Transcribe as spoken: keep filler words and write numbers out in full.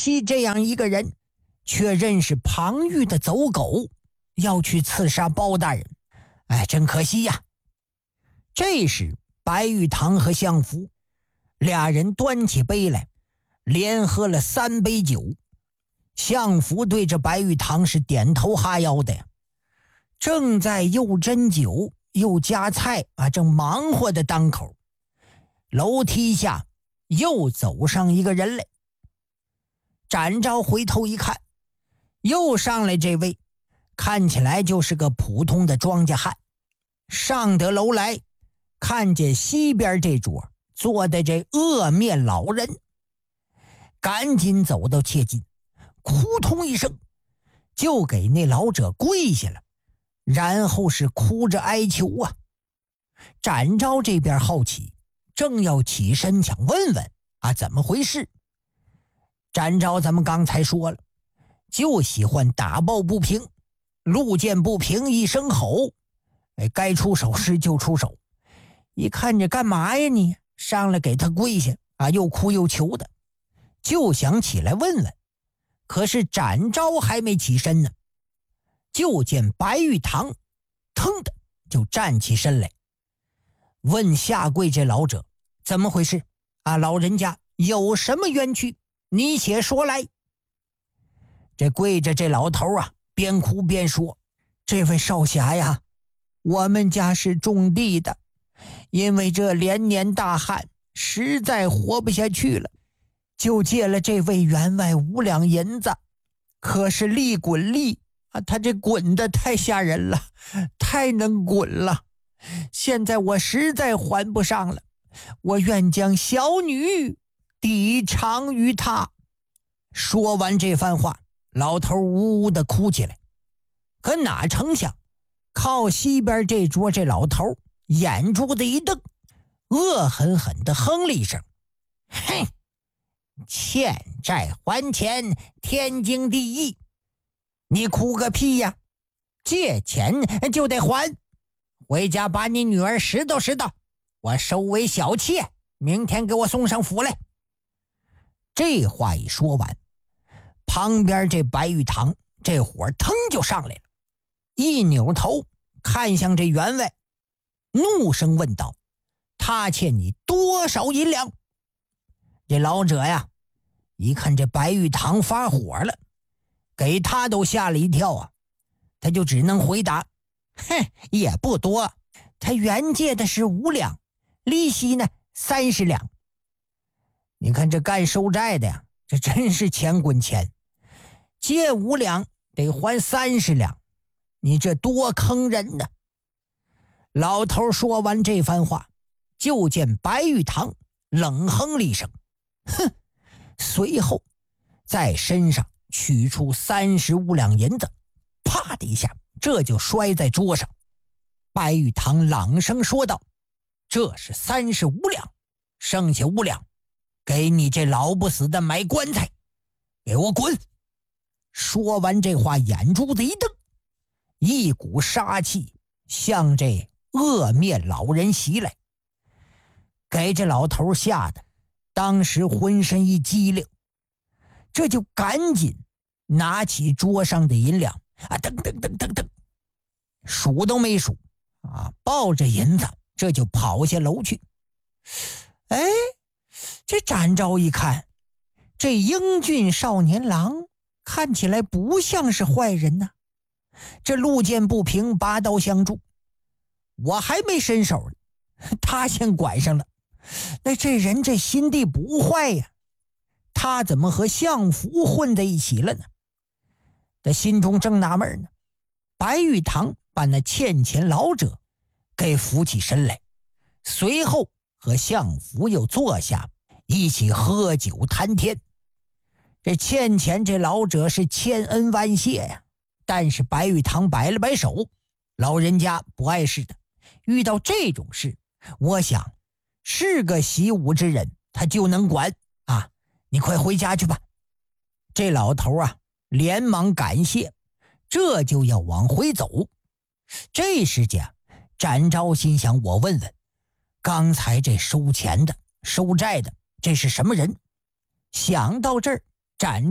惜这样一个人，却认识庞玉的走狗，要去刺杀包大人。哎，真可惜呀。这时白玉堂和相福俩人端起杯来，连喝了三杯酒。相福对着白玉堂是点头哈腰的呀。正在又斟酒又夹菜啊，正忙活的当口，楼梯下又走上一个人来。展昭回头一看，又上来这位，看起来就是个普通的庄稼汉。上得楼来，看见西边这桌坐的这恶面老人，赶紧走到切近，扑通一声就给那老者跪下了，然后是哭着哀求啊。展昭这边好奇，正要起身想问问啊怎么回事。展昭咱们刚才说了，就喜欢打抱不平，路见不平一声吼，哎，该出手时就出手。一看着干嘛呀你，上来给他跪下啊，又哭又求的，就想起来问问。可是展昭还没起身呢，就见白玉堂腾的就站起身来，问下跪这老者怎么回事啊？老人家有什么冤屈，你且说来。这跪着这老头啊，边哭边说：这位少侠呀，我们家是种地的，因为这连年大旱，实在活不下去了，就借了这位员外五两银子。可是利滚利啊，他这滚的太吓人了，太能滚了，现在我实在还不上了，我愿将小女抵偿于他。说完这番话，老头呜呜的哭起来。可哪成想，靠西边这桌这老头眼珠子一瞪，恶狠狠地哼了一声：哼，欠债还钱，天经地义，你哭个屁呀！借钱就得还，回家把你女儿拾掇拾掇，我收为小妾，明天给我送上府来。这话一说完，旁边这白玉堂这火腾就上来了，一扭头看向这员外，怒声问道：他欠你多少银两？这老者呀，一看这白玉堂发火了，给他都吓了一跳啊，他就只能回答：哼，也不多，他原借的是五两，利息呢三十两。你看这干收债的呀，这真是钱滚钱，借五两得还三十两，你这多坑人呢！老头说完这番话，就见白玉堂冷哼了一声，哼，随后在身上取出三十五两银子，啪的一下，这就摔在桌上。白玉堂朗声说道：这是三十五两，剩下五两给你这老不死的买棺材，给我滚！说完这话，眼珠子一瞪，一股杀气向这恶面老人袭来，给这老头吓得当时浑身一激灵，这就赶紧拿起桌上的银两啊，噔噔噔噔噔，数都没数啊，抱着银子这就跑下楼去。哎，这展昭一看，这英俊少年郎看起来不像是坏人呢、啊。这路见不平，拔刀相助，我还没伸手呢，他先拐上了。那这人这心地不坏呀，他怎么和相福混在一起了呢？他心中正纳闷呢，白玉堂把那欠钱老者给扶起身来，随后和相福又坐下，一起喝酒谈天。这欠钱这老者是千恩万谢呀，但是白玉堂摆了摆手，老人家不碍事的，遇到这种事，我想是个习武之人，他就能管啊！你快回家去吧。这老头啊，连忙感谢，这就要往回走。这时间，展昭心想：我问问，刚才这收钱的、收债的，这是什么人？想到这儿，展